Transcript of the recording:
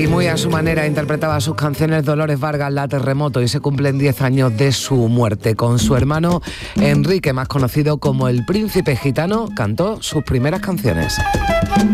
Y muy a su manera interpretaba sus canciones Dolores Vargas, La Terremoto, y se cumplen 10 años de su muerte. Con su hermano Enrique, más conocido como el Príncipe Gitano, cantó sus primeras canciones.